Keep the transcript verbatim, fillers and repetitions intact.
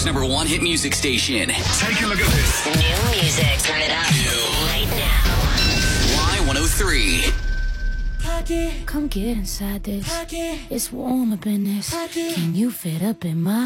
Denver's number one hit music station. Take a look at this. New music. Turn it up right now. Y one oh three. Come get inside this. It's warm up in this. Can you fit up in my